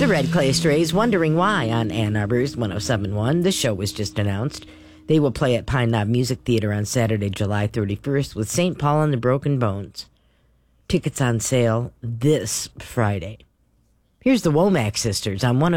The Red Clay Strays, Wondering Why on Ann Arbor's 107.1. The show was just announced. They will play at Pine Knob Music Theater on Saturday, July 31st with St. Paul and the Broken Bones. Tickets on sale this Friday. Here's the Womack Sisters on 107.